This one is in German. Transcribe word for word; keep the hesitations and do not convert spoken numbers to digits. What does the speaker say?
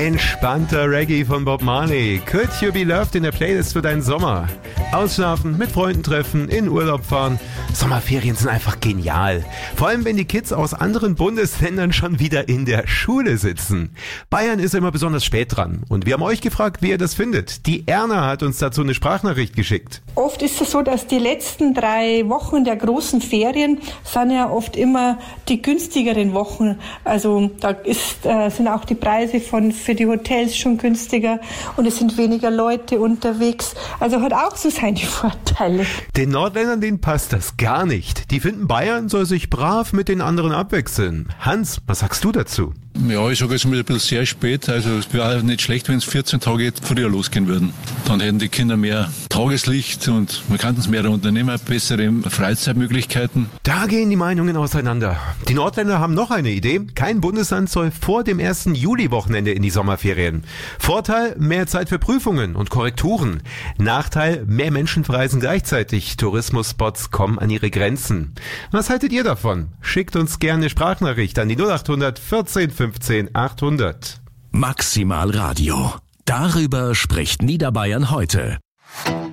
Entspannter Reggae von Bob Marley. Could You Be Loved in der Playlist für deinen Sommer. Ausschlafen, mit Freunden treffen, in Urlaub fahren. Sommerferien sind einfach genial. Vor allem, wenn die Kids aus anderen Bundesländern schon wieder in der Schule sitzen. Bayern ist immer besonders spät dran. Und wir haben euch gefragt, wie ihr das findet. Die Erna hat uns dazu eine Sprachnachricht geschickt. Oft ist es so, dass die letzten drei Wochen der großen Ferien sind ja oft immer die günstigeren Wochen. Also da ist, äh, sind auch die Preise von für die Hotels schon günstiger und es sind weniger Leute unterwegs. Also hat auch so seine Vorteile. Den Nordländern, denen passt das gar nicht. Die finden, Bayern soll sich brav mit den anderen abwechseln. Hans, was sagst du dazu? Ja, ich sage jetzt mal ein bisschen sehr spät. Also es wäre nicht schlecht, wenn es vierzehn Tage früher losgehen würden. Dann hätten die Kinder mehr Tageslicht und man kann es mehr unternehmen, bessere Freizeitmöglichkeiten. Da gehen die Meinungen auseinander. Die Nordländer haben noch eine Idee. Kein Bundesland soll vor dem ersten Juli-Wochenende in die Sommerferien. Vorteil, mehr Zeit für Prüfungen und Korrekturen. Nachteil, mehr Menschen verreisen gleichzeitig. Tourismusspots kommen an ihre Grenzen. Was haltet ihr davon? Schickt uns gerne eine Sprachnachricht an die null acht hundert vierzehn fünfzehn achthundert. Maximal Radio. Darüber spricht Niederbayern heute.